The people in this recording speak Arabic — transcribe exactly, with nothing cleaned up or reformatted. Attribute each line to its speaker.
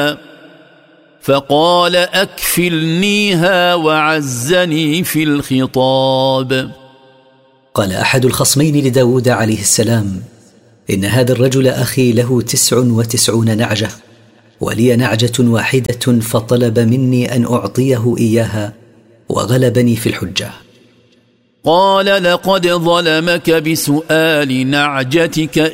Speaker 1: فقال أكفلنيها وعزني في الخطاب.
Speaker 2: قال أحد الخصمين لداود عليه السلام: إن هذا الرجل أخي له تسع وتسعون نعجة ولي نعجة واحدة، فطلب مني أن أعطيه إياها وغلبني في الحجة.
Speaker 1: قال: لقد ظلمك بسؤال نعجتك